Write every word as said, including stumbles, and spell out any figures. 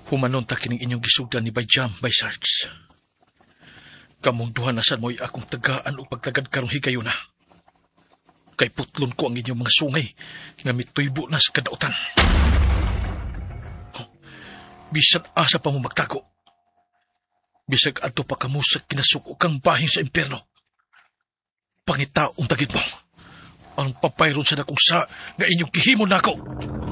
Humanon ta kining inyong gisugdan ni Bayjam, Bay Sarge. Kamong duha na sad mo'y akong tagaan o pagtagad karong higayon na. Kay putlon ko ang inyong mga sungay nga mituybo na sa kadautan. Bisan asa pa mo magtago. Bisag adto pa kamo sa kinasuko kang bahin sa impyerno. Pangitaong tagid mo. Ang papayron sa dakong sa nga inyong gihimo nako.